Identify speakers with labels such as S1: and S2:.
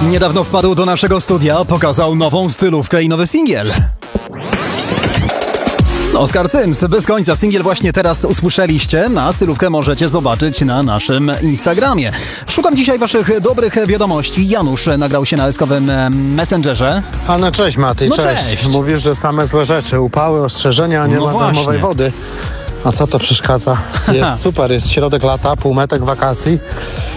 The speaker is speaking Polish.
S1: Niedawno wpadł do naszego studia, pokazał nową stylówkę i nowy singiel. Oskar Cyms, bez końca. Singiel właśnie teraz usłyszeliście, na stylówkę możecie zobaczyć na naszym Instagramie. Szukam dzisiaj waszych dobrych wiadomości. Janusz nagrał się na eskowym Messengerze.
S2: A no cześć Maty,
S1: No
S2: cześć.
S1: cześć.
S2: Mówisz, że same złe rzeczy, upały, ostrzeżenia, nie
S1: No
S2: ma
S1: właśnie.
S2: darmowej wody. A co to przeszkadza? Jest super, jest środek lata, półmetek wakacji.